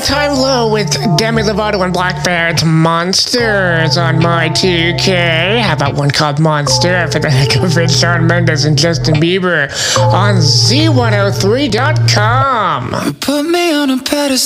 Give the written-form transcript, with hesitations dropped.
all-time low with Demi Lovato and Black Bear. It's Monsters on my 2K. How about one called Monster for the heck of it? Shawn Mendes and Justin Bieber on Z103.com. You put me on a pedestal.